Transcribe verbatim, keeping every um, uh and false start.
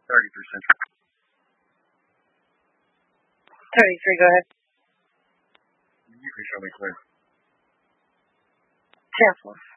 thirty-three Central. thirty-three, go ahead. You can show me clear. ten four.